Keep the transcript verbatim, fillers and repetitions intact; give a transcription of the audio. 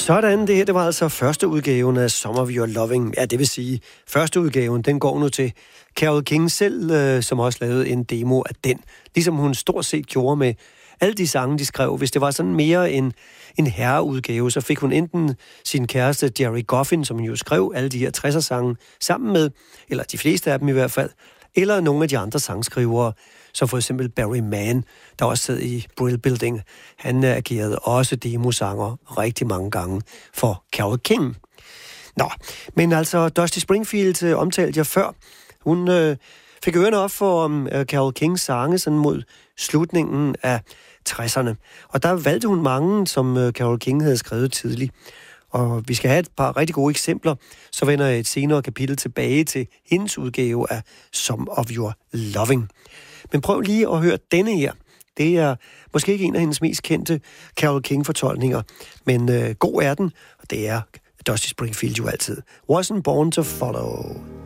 Sådan, det her, det var altså første udgaven af Some of Your Loving. Ja, det vil sige, første udgaven, den går nu til Carole King selv, øh, som også lavede en demo af den. Ligesom hun stort set gjorde med alle de sange, de skrev. Hvis det var sådan mere en, en herreudgave, så fik hun enten sin kæreste Jerry Goffin, som jo skrev alle de her tresser-sange sammen med, eller de fleste af dem i hvert fald, eller nogle af de andre sangskrivere, som for eksempel Barry Mann, der også sad i Brill Building. Han agerede også demosanger rigtig mange gange for Carole King. Nå, men altså Dusty Springfield øh, omtalte jeg før. Hun øh, fik ørerne op for øh, Carole Kings sange sådan mod slutningen af tresserne. Og der valgte hun mange, som øh, Carole King havde skrevet tidligt. Og vi skal have et par rigtig gode eksempler, så vender jeg et senere kapitel tilbage til hendes udgave af Some of Your Loving. Men prøv lige at høre denne her. Det er måske ikke en af hendes mest kendte Carole King-fortolkninger, men øh, god er den, og det er Dusty Springfield jo altid. Wasn't born to follow.